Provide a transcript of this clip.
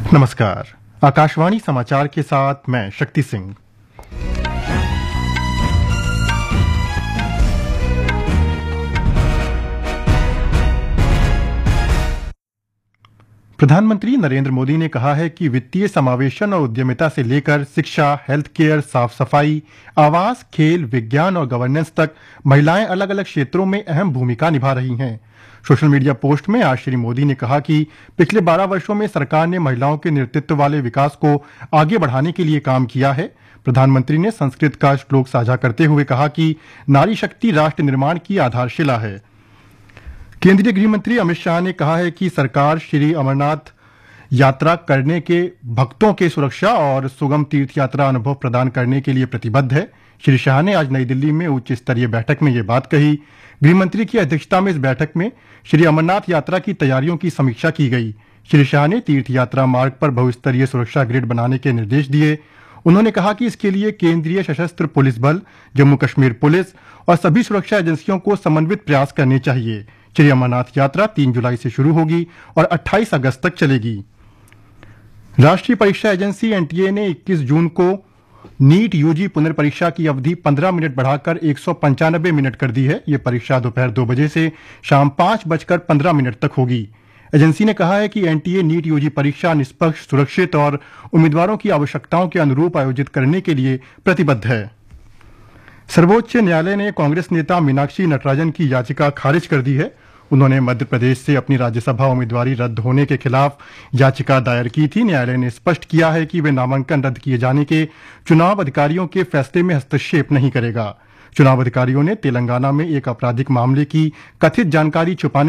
नमस्कार। आकाशवाणी समाचार के साथ मैं शक्ति सिंह। प्रधानमंत्री नरेंद्र मोदी ने कहा है कि वित्तीय समावेशन और उद्यमिता से लेकर शिक्षा, हेल्थ केयर, साफ सफाई, आवास, खेल, विज्ञान और गवर्नेंस तक महिलाएं अलग अलग क्षेत्रों में अहम भूमिका निभा रही हैं। सोशल मीडिया पोस्ट में आज श्री मोदी ने कहा कि पिछले 12 वर्षों में सरकार ने महिलाओं के नेतृत्व वाले विकास को आगे बढ़ाने के लिए काम किया है। प्रधानमंत्री ने संस्कृत का श्लोक साझा करते हुए कहा कि नारी शक्ति राष्ट्र निर्माण की आधारशिला है। केंद्रीय गृह मंत्री अमित शाह ने कहा है कि सरकार श्री अमरनाथ यात्रा करने के भक्तों के सुरक्षा और सुगम तीर्थ यात्रा अनुभव प्रदान करने के लिए प्रतिबद्ध है। श्री शाह ने आज नई दिल्ली में उच्च स्तरीय बैठक में ये बात कही। गृह मंत्री की अध्यक्षता में इस बैठक में श्री अमरनाथ यात्रा की तैयारियों की समीक्षा की गई। श्री शाह ने तीर्थ यात्रा मार्ग पर बहुस्तरीय सुरक्षा ग्रिड बनाने के निर्देश दिए। उन्होंने कहा कि इसके लिए केंद्रीय सशस्त्र पुलिस बल, जम्मू कश्मीर पुलिस और सभी सुरक्षा एजेंसियों को समन्वित प्रयास करने चाहिए। श्री अमरनाथ यात्रा 3 जुलाई से शुरू होगी और 28 अगस्त तक चलेगी। राष्ट्रीय परीक्षा एजेंसी एनटीए ने 21 जून को नीट यूजी पुनर्परीक्षा की अवधि 15 मिनट बढ़ाकर 195 मिनट कर दी है। ये परीक्षा दोपहर 2 बजे से शाम 5:15 तक होगी। एजेंसी ने कहा है कि एनटीए नीट यूजी परीक्षा निष्पक्ष, सुरक्षित और उम्मीदवारों की आवश्यकताओं के अनुरूप आयोजित करने के लिए प्रतिबद्ध है। सर्वोच्च न्यायालय ने कांग्रेस नेता मीनाक्षी नटराजन की याचिका खारिज कर दी है। उन्होंने मध्य प्रदेश से अपनी राज्यसभा उम्मीदवारी रद्द होने के खिलाफ याचिका दायर की थी। न्यायालय ने स्पष्ट किया है कि वे नामांकन रद्द किए जाने के चुनाव अधिकारियों के फैसले में हस्तक्षेप नहीं करेगा। चुनाव अधिकारियों ने तेलंगाना में एक आपराधिक मामले की कथित जानकारी छुपाने